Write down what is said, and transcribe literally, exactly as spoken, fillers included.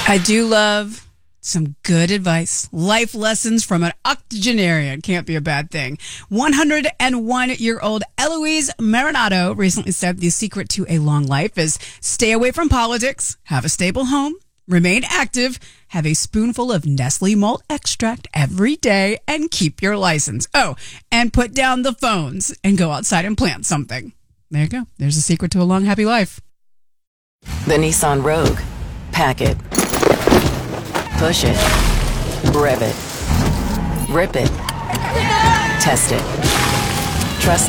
I do love some good advice. Life lessons from an octogenarian. Can't be a bad thing. one hundred one-year-old Eloise Marinato recently said the secret to a long life is stay away from politics, have a stable home, remain active, have a spoonful of Nestle malt extract every day, and keep your license. Oh, and put down the phones and go outside and plant something. There you go. There's a secret to a long, happy life. The Nissan Rogue. Pack it. Push it. Rev it. Rip it. Test it.